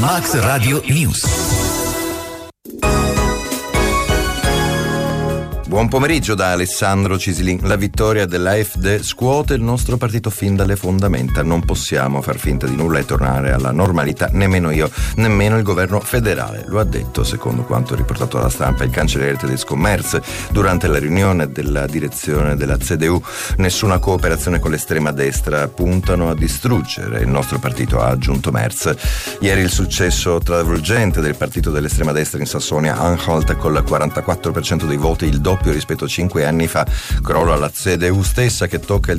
Max Radio News. Buon pomeriggio da Alessandro Cisilin. La vittoria dell'AfD scuote il nostro partito fin dalle fondamenta. Non possiamo far finta di nulla e tornare alla normalità, nemmeno io, nemmeno il governo federale. Lo ha detto, secondo quanto riportato dalla stampa, il cancelliere tedesco Merz durante la riunione della direzione della CDU. Nessuna cooperazione con l'estrema destra, puntano a distruggere il nostro partito, ha aggiunto Merz. Ieri il successo travolgente del partito dell'estrema destra in Sassonia-Anhalt con il 44% dei voti, il doppio rispetto a 5 anni fa. Crollo alla CDU stessa che tocca il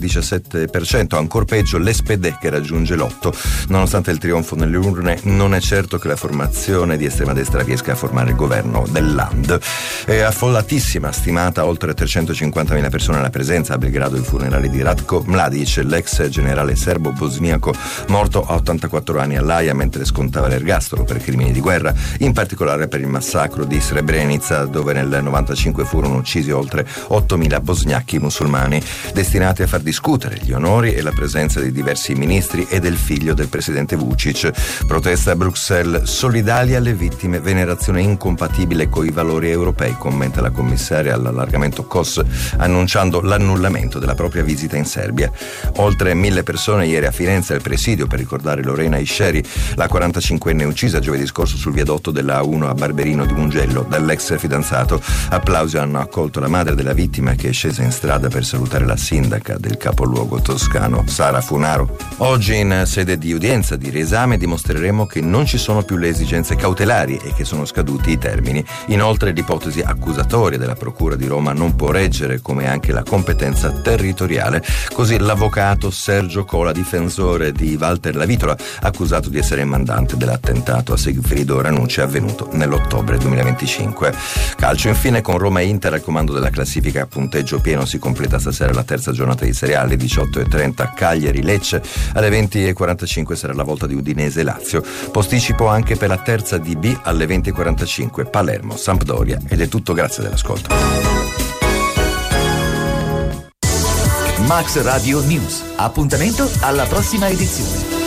17%, ancor peggio l'SPD che raggiunge l'8%. Nonostante il trionfo nelle urne, non è certo che la formazione di estrema destra riesca a formare il governo del Land. È affollatissima, stimata oltre 350.000 persone alla presenza a Belgrado ai funerali di Ratko Mladic, l'ex generale serbo-bosniaco morto a 84 anni all'Aia mentre scontava l'ergastolo per crimini di guerra, in particolare per il massacro di Srebrenica, dove nel 95 furono uccisi oltre 8.000 bosgnacchi musulmani, destinati a far discutere gli onori e la presenza di diversi ministri e del figlio del presidente Vučić. Protesta a Bruxelles, solidali alle vittime, venerazione incompatibile coi valori europei, commenta la commissaria all'allargamento COS, annunciando l'annullamento della propria visita in Serbia. Oltre 1.000 persone ieri a Firenze al presidio per ricordare Lorena Isceri, la 45enne uccisa giovedì scorso sul viadotto della A1 a Barberino di Mugello dall'ex fidanzato. Applausi hanno accolto la madre della vittima che è scesa in strada per salutare la sindaca del capoluogo toscano, Sara Funaro. Oggi in sede di udienza di riesame dimostreremo che non ci sono più le esigenze cautelari e che sono scaduti i termini. Inoltre l'ipotesi accusatoria della Procura di Roma non può reggere, come anche la competenza territoriale. Così l'avvocato Sergio Cola, difensore di Walter Lavitola, accusato di essere mandante dell'attentato a Sigfrido Ranucci avvenuto nell'ottobre 2025. Calcio infine, con Roma e Inter al comando della classifica a punteggio pieno. Si completa stasera la terza giornata di Serie A alle 18.30 Cagliari-Lecce, alle 20.45 sarà la volta di Udinese-Lazio. Posticipo anche per la terza di B alle 20.45 Palermo-Sampdoria. Ed è tutto, grazie dell'ascolto. Max Radio News. Appuntamento alla prossima edizione.